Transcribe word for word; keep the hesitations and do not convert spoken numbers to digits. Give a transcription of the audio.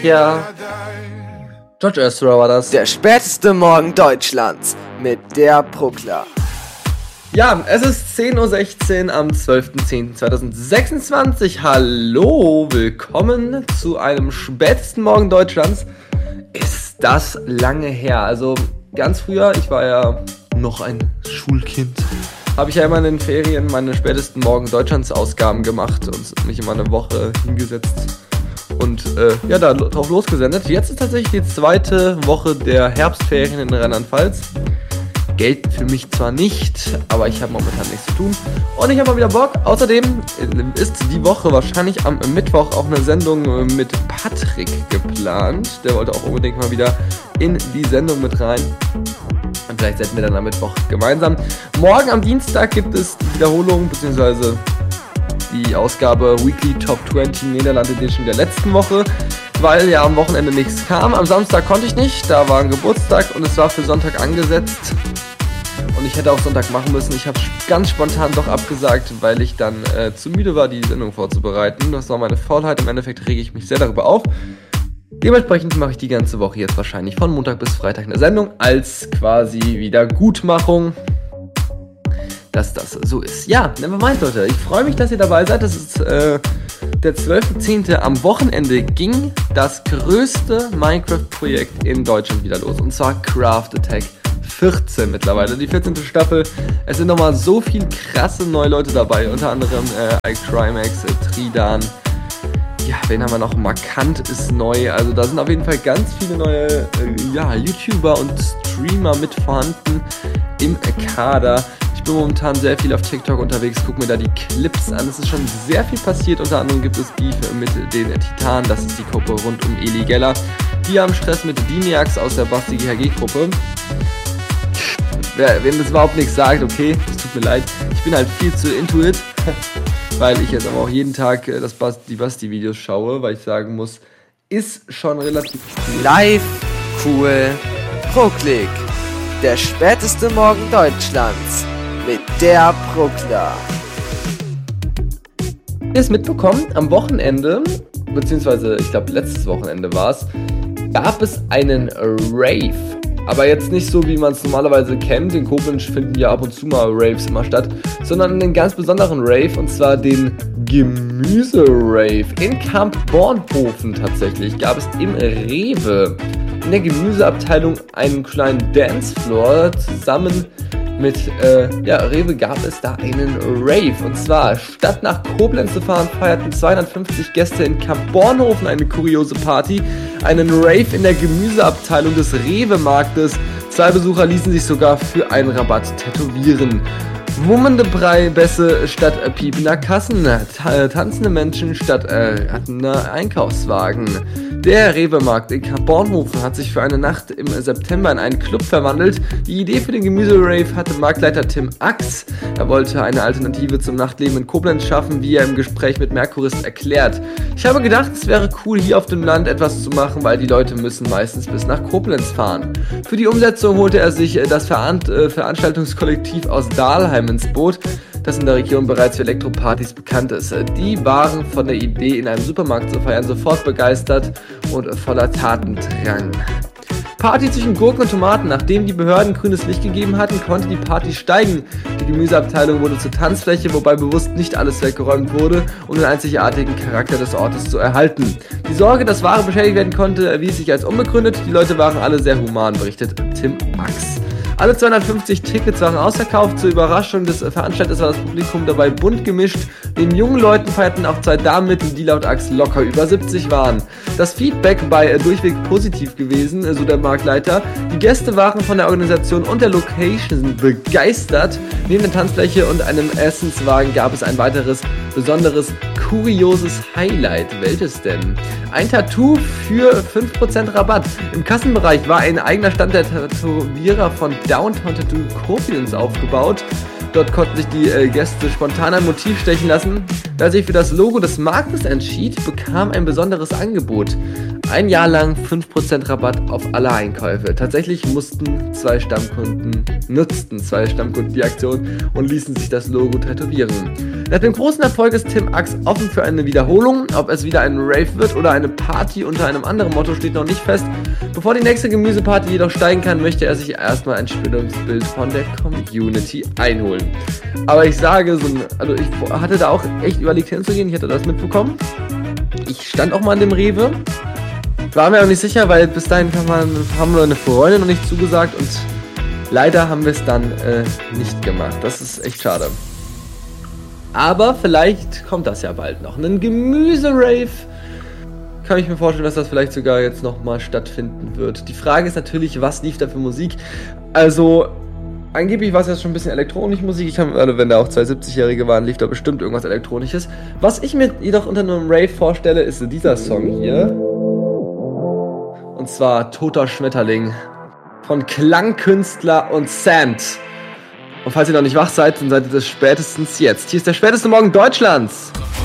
ja. George Ezra war das. Der späteste Morgen Deutschlands mit der Bruckler. Ja, es ist zehn Uhr sechzehn am zwölfter zehnter zweitausendsechsundzwanzig. Hallo, willkommen zu einem spätesten Morgen Deutschlands. Ist das lange her? Also ganz früher, ich war ja noch ein Schulkind, habe ich ja immer in den Ferien meine spätesten Morgen Deutschlands Ausgaben gemacht und mich immer eine Woche hingesetzt und äh, ja, da drauf losgesendet. Jetzt ist tatsächlich die zweite Woche der Herbstferien in Rheinland-Pfalz. Gelten für mich zwar nicht, aber ich habe momentan nichts zu tun und ich habe mal wieder Bock. Außerdem ist die Woche wahrscheinlich am Mittwoch auch eine Sendung mit Patrick geplant. Der wollte auch unbedingt mal wieder in die Sendung mit rein. Und vielleicht setzen wir dann am Mittwoch gemeinsam. Morgen am Dienstag gibt es die Wiederholung bzw. die Ausgabe Weekly Top zwanzig Nederland Edition der letzten Woche, weil ja am Wochenende nichts kam. Am Samstag konnte ich nicht, da war ein Geburtstag und es war für Sonntag angesetzt. Und ich hätte auch Sonntag machen müssen. Ich habe ganz spontan doch abgesagt, weil ich dann äh, zu müde war, die Sendung vorzubereiten. Das war meine Faulheit. Im Endeffekt rege ich mich sehr darüber auf. Dementsprechend mache ich die ganze Woche jetzt wahrscheinlich von Montag bis Freitag eine Sendung als quasi Wiedergutmachung, dass das so ist. Ja, nevermind, Leute. Ich freue mich, dass ihr dabei seid. Das ist äh, der zwölfter zehnte Am Wochenende ging das größte Minecraft-Projekt in Deutschland wieder los. Und zwar Craft Attack vierzehn mittlerweile. Die vierzehnte Staffel. Es sind nochmal so viele krasse neue Leute dabei. Unter anderem äh, iCrimex, äh, Tridan. Ja, wen haben wir noch? Markant ist neu. Also da sind auf jeden Fall ganz viele neue äh, ja, YouTuber und Streamer mit vorhanden im Kader. Ich bin momentan sehr viel auf TikTok unterwegs, guck mir da die Clips an. Es ist schon sehr viel passiert. Unter anderem gibt es Beef mit den Titanen. Das ist die Gruppe rund um Eli Geller. Die haben Stress mit Dimiax aus der Basti G H G-Gruppe. Wer, wenn das überhaupt nichts sagt, okay, es tut mir leid. Ich bin halt viel zu into it, weil ich jetzt aber auch jeden Tag das Basti, die Basti-Videos schaue, weil ich sagen muss, ist schon relativ cool. Live, cool, Brucklig. Der späteste Morgen Deutschlands mit der Bruckler. Ihr es mitbekommen, am Wochenende, beziehungsweise ich glaube letztes Wochenende war es, gab es einen Rave. Aber jetzt nicht so, wie man es normalerweise kennt. In Koblenz finden ja ab und zu mal Raves immer statt, sondern einen ganz besonderen Rave, und zwar den Gemüse-Rave. In Kamp Bornhofen tatsächlich gab es im Rewe in der Gemüseabteilung einen kleinen Dancefloor. Zusammen mit äh, ja, Rewe gab es da einen Rave. Und zwar, statt nach Koblenz zu fahren, feierten zweihundertfünfzig Gäste in Kamp Bornhofen eine kuriose Party. Einen Rave in der Gemüseabteilung des Rewe-Marktes. Zwei Besucher ließen sich sogar für einen Rabatt tätowieren. Wummende Bräibässe statt äh, piepender Kassen, t- tanzende Menschen statt äh, rattender Einkaufswagen. Der Rewe-Markt in Kamp Bornhofen hat sich für eine Nacht im September in einen Club verwandelt. Die Idee für den Gemüse-Rave hatte Marktleiter Tim Ax. Er wollte eine Alternative zum Nachtleben in Koblenz schaffen, wie er im Gespräch mit Merkurist erklärt. Ich habe gedacht, es wäre cool, hier auf dem Land etwas zu machen, weil die Leute müssen meistens bis nach Koblenz fahren. Für die Umsetzung holte er sich das Veran- äh, Veranstaltungskollektiv aus Dahlheim ins Boot, das in der Region bereits für Elektropartys bekannt ist. Die waren von der Idee, in einem Supermarkt zu feiern, sofort begeistert und voller Tatendrang. Party zwischen Gurken und Tomaten. Nachdem die Behörden grünes Licht gegeben hatten, konnte die Party steigen. Die Gemüseabteilung wurde zur Tanzfläche, wobei bewusst nicht alles weggeräumt wurde, um den einzigartigen Charakter des Ortes zu erhalten. Die Sorge, dass Ware beschädigt werden konnte, erwies sich als unbegründet. Die Leute waren alle sehr human, berichtet Tim Ax. Alle zweihundertfünfzig Tickets waren ausverkauft. Zur Überraschung des Veranstalters war das Publikum dabei bunt gemischt. Neben jungen Leuten feierten auch zwei Damen mit, die laut Ax locker über siebzig waren. Das Feedback bei äh, durchweg positiv gewesen, so der Marktleiter. Die Gäste waren von der Organisation und der Location begeistert. Neben der Tanzfläche und einem Essenswagen gab es ein weiteres besonderes, kurioses Highlight. Welches denn? Ein Tattoo für fünf Prozent Rabatt. Im Kassenbereich war ein eigener Stand der Tätowierer von Downtown Tattoo Koblenz aufgebaut. Dort konnten sich die äh, Gäste spontan ein Motiv stechen lassen. Wer sich für das Logo des Marktes entschied, bekam ein besonderes Angebot. ein Jahr lang fünf Prozent Rabatt auf alle Einkäufe. Tatsächlich mussten zwei Stammkunden, nutzten zwei Stammkunden die Aktion und ließen sich das Logo tätowieren. Nach dem großen Erfolg ist Tim Ax offen für eine Wiederholung. Ob es wieder ein Rave wird oder eine Party unter einem anderen Motto steht noch nicht fest. Bevor die nächste Gemüseparty jedoch steigen kann, möchte er sich erstmal ein Stimmungsbild von der Community einholen. Aber ich sage, so ein, also ich hatte da auch echt überlegt hinzugehen, ich hatte das mitbekommen. Ich stand auch mal an dem Rewe. War mir auch nicht sicher, weil bis dahin kann man, haben wir eine Freundin noch nicht zugesagt und leider haben wir es dann äh, nicht gemacht. Das ist echt schade. Aber vielleicht kommt das ja bald noch. Ein Gemüse-Rave. Kann ich mir vorstellen, dass das vielleicht sogar jetzt nochmal stattfinden wird. Die Frage ist natürlich, was lief da für Musik? Also, angeblich war es ja schon ein bisschen elektronische Musik. Ich habe, also wenn da auch zwei siebzig-Jährige waren, lief da bestimmt irgendwas Elektronisches. Was ich mir jedoch unter einem Rave vorstelle, ist dieser Song hier. Und zwar Toter Schmetterling von Klangkünstler und Sand. Und falls ihr noch nicht wach seid, dann seid ihr das spätestens jetzt. Hier ist der späteste Morgen Deutschlands.